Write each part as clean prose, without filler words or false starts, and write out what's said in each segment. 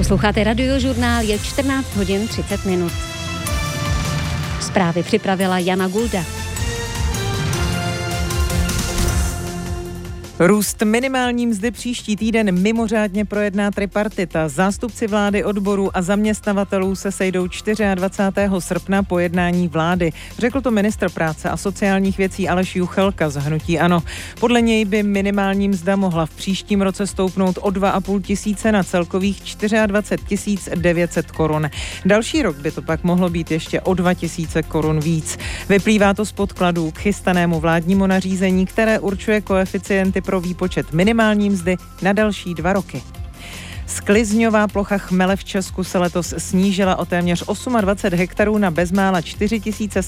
Posloucháte Radiožurnál, je 14 hodin 30 minut. Zprávy připravila Jana Gulda. Růst minimální mzdy příští týden mimořádně projedná tripartita. Zástupci vlády, odborů a zaměstnavatelů se sejdou 24. srpna po jednání vlády. Řekl to ministr práce a sociálních věcí Aleš Juchelka z hnutí ANO. Podle něj by minimální mzda mohla v příštím roce stoupnout o 2,5 tisíce na celkových 24 900 korun. Další rok by to pak mohlo být ještě o 2 tisíce korun víc. Vyplývá to z podkladů k chystanému vládnímu nařízení, které určuje koeficienty pro výpočet minimální mzdy na další 2 roky. Sklizňová plocha chmele v Česku se letos snížila o téměř 28 hektarů na bezmála 4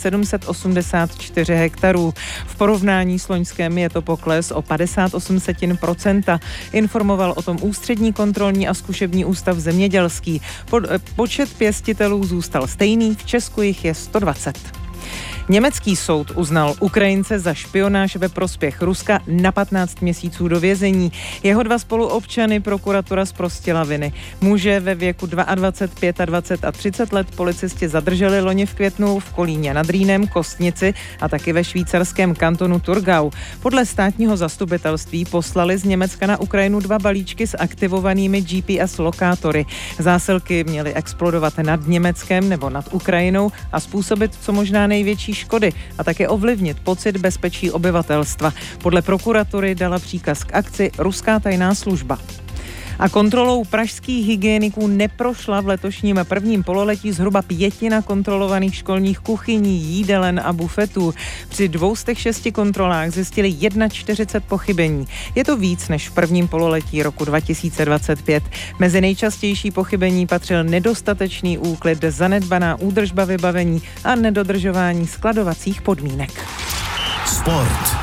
784 hektarů. V porovnání s loňským je to pokles o 58%. Informoval o tom Ústřední kontrolní a zkušební ústav zemědělský. Počet pěstitelů zůstal stejný, v Česku jich je 120. Německý soud uznal Ukrajince za špionáž ve prospěch Ruska na 15 měsíců do vězení. Jeho 2 spoluobčany prokuratura zprostila viny. Muže ve věku 22, 25 a 30 let policisti zadrželi loni v květnu v Kolíně nad Rýnem, Kostnici a taky ve švýcarském kantonu Thurgau. Podle státního zastupitelství poslali z Německa na Ukrajinu 2 balíčky s aktivovanými GPS lokátory. Zásilky měly explodovat nad Německem nebo nad Ukrajinou a způsobit co možná největší škody a také ovlivnit pocit bezpečí obyvatelstva. Podle prokuratury dala příkaz k akci ruská tajná služba. A kontrolou pražských hygieniků neprošla v letošním prvním pololetí zhruba 1/5 kontrolovaných školních kuchyní, jídelen a bufetů. Při 206 kontrolách zjistili 41 pochybení. Je to víc než v prvním pololetí roku 2025. Mezi nejčastější pochybení patřil nedostatečný úklid, zanedbaná údržba vybavení a nedodržování skladovacích podmínek. Sport.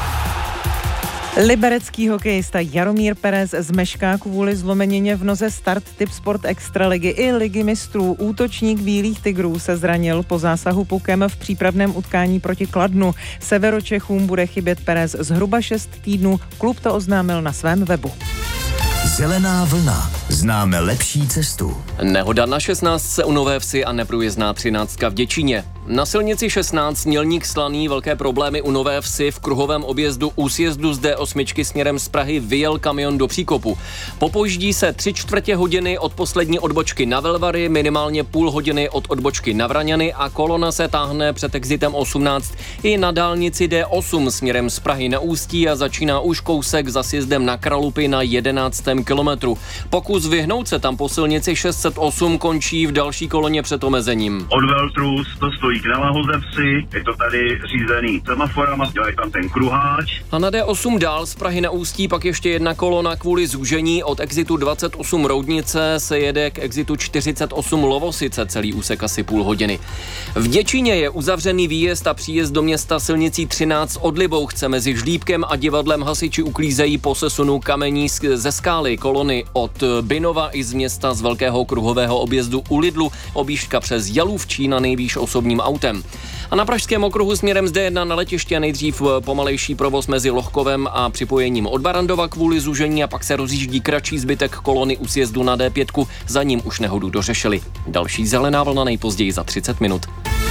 Liberecký hokejista Jaromír Perez zmešká kvůli zlomenině v noze start Tipsport Extraligy i Ligy mistrů. Útočník Bílých tigrů se zranil po zásahu pukem v přípravném utkání proti Kladnu. Severočechům bude chybět Perez zhruba 6 týdnů, klub to oznámil na svém webu. Zelená vlna. Známe lepší cestu. Nehoda na 16 u Nové Vsi a neprůjezdná 13 v Děčíně. Na silnici 16 Mělník Slaný velké problémy u Nové Vsi v kruhovém objezdu u sjezdu z D8 směrem z Prahy vyjel kamion do příkopu. Popoždí se 3/4 hodiny od poslední odbočky na Velvary, minimálně půl hodiny od odbočky na Vraňany a kolona se táhne před exitem 18 i na dálnici D8 směrem z Prahy na Ústí a začíná už kousek za sjezdem na Kralupy na 11. kilometru. Pokus vyhnout se tam po silnici 608 končí v další koloně před omezením. Od Veltrus to stojí k Navahoze Vsi, je to tady řízený semaforama, dělají tam ten kruháč. A na D8 dál z Prahy na Ústí pak ještě jedna kolona kvůli zúžení. Od exitu 28 Roudnice se jede k exitu 48 Lovosice, celý úsek asi půl hodiny. V Děčíně je uzavřený výjezd a příjezd do města silnicí 13 od Libouchce mezi Žlíbkem a divadlem. Hasiči uklízejí po sesunu kamení ze skály. Kolony od Binova i z města z velkého kruhového objezdu u Lidlu, objížďka přes Jalůvčí na nejvýš osobním autem. A na pražském okruhu směrem z D1 na letiště nejdřív pomalejší provoz mezi Lohkovem a připojením od Barandova kvůli zúžení a pak se rozjíždí kratší zbytek kolony u sjezdu na D5, za ním už nehodu dořešili. Další zelená vlna nejpozději za 30 minut.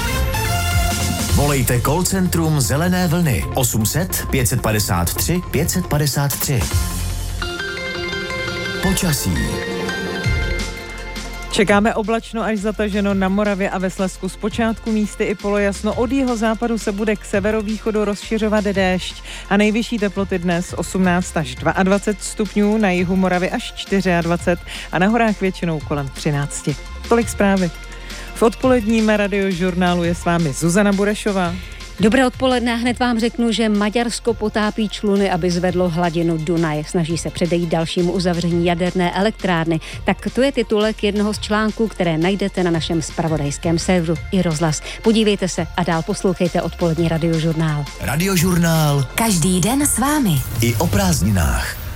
Volejte call centrum Zelené vlny 800 553 553. Počasí. Čekáme oblačno až zataženo na Moravě a ve Slezsku. Zpočátku místy i polojasno. Od jihozápadu se bude k severovýchodu rozšiřovat déšť. A nejvyšší teploty dnes 18 až 22 stupňů, na jihu Moravy až 24 a na horách většinou kolem 13. Tolik zprávy. V odpoledním Radiožurnálu je s vámi Zuzana Burešová. Dobré odpoledne, hned vám řeknu, že Maďarsko potápí čluny, aby zvedlo hladinu Dunaje. Snaží se předejít dalšímu uzavření jaderné elektrárny. Tak to je titulek jednoho z článků, které najdete na našem zpravodajském serveru i rozhlas. Podívejte se a dál poslouchejte odpolední Radiožurnál. Radiožurnál. Každý den s vámi. I o prázdninách.